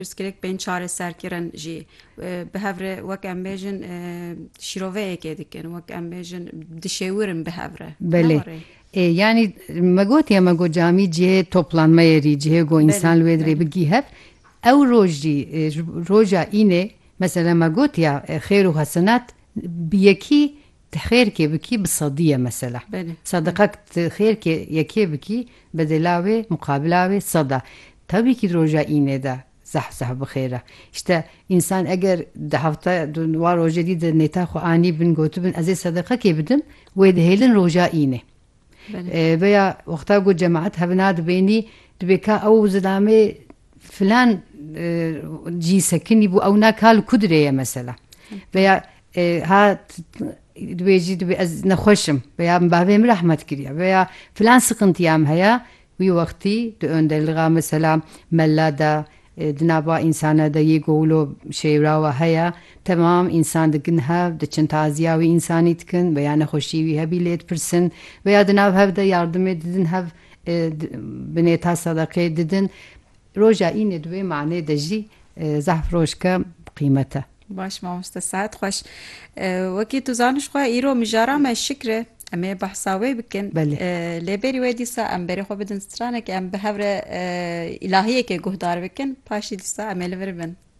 Pirsgirêk bên çareserkirin jî bi hevre wek em bêjin şîroveyekê dikin, wek em bêjin dişêwirin bi hevre. Belê. Yani me gotiye me got camî cihê toplanma yerî, cihê got însan li wê dirê bigî hev. Ew roj jî roja înê mesela me gotiya xêr û hesenat bi yekî xêrkê bikî bi sedî ye mesela. Sedeqek xêrkê yekê bikî bedela wê muqabila wê seda. Tabii ki roja înê de zeh bi xêr e. İşte însan eger di hefta wa rojê dî di nêta xwe anî bin gotibin ez ê sedeqekê bidim wê dihêlin roja înê. Veya wexta got cemaet hevna dibênî dibe ka ew zilamê filan cî sekinî bû ew nake li ku dirê ye mesela. Veya hat dibêjî dibe ez nexweşim veya bavê min rehmet kiriye veya filan sıkıntıyam heye wî wextî di önderliğa mesela mella da di nava însana da yê gowlo şêwrawe heye temam însan dikin hev diçin taziya wî însanî dikin veya nexweşî wî hebî lê dipirsin veya di nav hev de yardımê didin hev bi nêta sedeqê didin. Roja înê di wê manê de jî zeh rojke qîmet e. Baş mamoste saet xweş. Wekî tu zaniş xwe îro mijara me şikr e. Em ê behsa wê bikin. Lêberî wê dîsa em berê xwe bidin stranekê em bi hevre îlahiyekê guhdar bikin. Paşî dîsa em ê li vir bin.